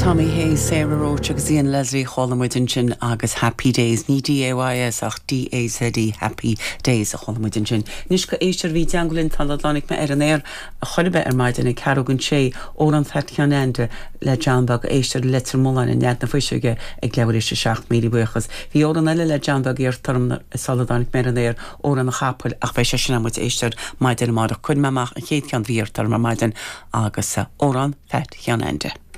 Tommy Hayes, Sarah Roach agus Ian Leslie Cholamwydyn sin agus Happy Days ní DAYS ach DAZE Happy Days a Cholamwydyn sin. Nis go éisir ví deangulinn taladlánig me an air a choibe maidin i Carogan sé ó an fertcian ende le Janbag éisir letter mullain in net na fuisiige ag lewarische 6 míle buchas. Hí ó an eile le Janbag tarm saladlánig me an air ó an chapel ach bheit sin am éisir maidin maidach chun meach a chéad cean vír tarm maidin agus ó an fertcian ende.